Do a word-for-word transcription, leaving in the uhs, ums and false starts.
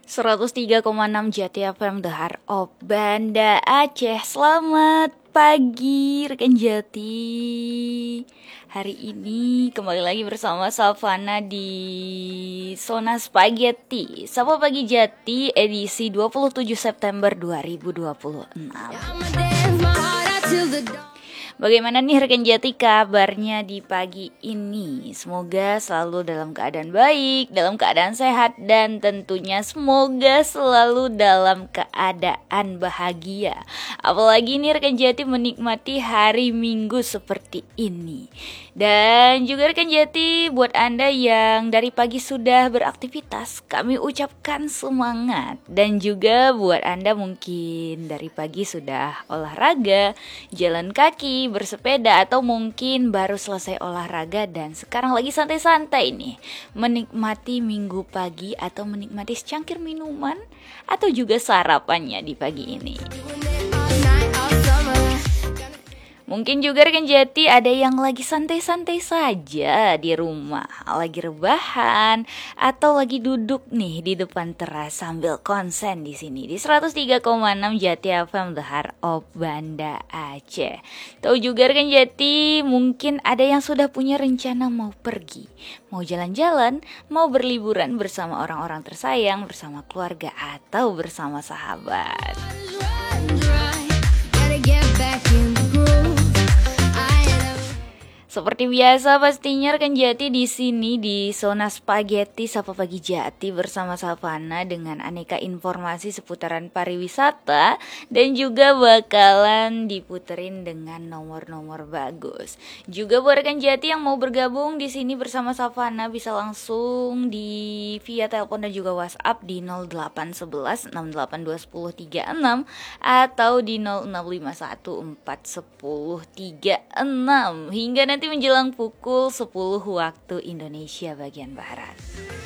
seratus tiga koma enam Jati F M The Heart of Banda Aceh. Selamat pagi rekan Jati. Hari ini kembali lagi bersama Savana di Zona Spaghetti. Sapa Pagi Jati edisi dua puluh tujuh September dua ribu dua puluh enam. Bagaimana nih rekan Jati kabarnya di pagi ini? Semoga selalu dalam keadaan baik, dalam keadaan sehat, dan tentunya semoga selalu dalam keadaan bahagia. Apalagi nih rekan Jati menikmati hari Minggu seperti ini. Dan juga rekan Jati buat Anda yang dari pagi sudah beraktivitas, kami ucapkan semangat. Dan juga buat Anda mungkin dari pagi sudah olahraga, jalan kaki, bersepeda, atau mungkin baru selesai olahraga dan sekarang lagi santai-santai nih menikmati minggu pagi atau menikmati secangkir minuman atau juga sarapannya di pagi ini. Mungkin juga rekan Jati ada yang lagi santai-santai saja di rumah, lagi rebahan atau lagi duduk nih di depan teras sambil konsen di sini di seratus tiga koma enam Jati F M The Heart of Banda Aceh. Tahu juga rekan Jati, mungkin ada yang sudah punya rencana mau pergi, mau jalan-jalan, mau berliburan bersama orang-orang tersayang, bersama keluarga atau bersama sahabat. Seperti biasa pastinya rekan Jati di sini di Zona Spaghetti Sapa Pagi Jati bersama Savana dengan aneka informasi seputaran pariwisata dan juga bakalan diputerin dengan nomor-nomor bagus. Juga buat rekan Jati yang mau bergabung di sini bersama Savana bisa langsung di via telepon dan juga WhatsApp di nol delapan satu satu enam delapan dua nol tiga enam atau di nol enam lima satu empat satu nol tiga enam hingga nanti menjelang pukul sepuluh waktu Indonesia bagian Barat.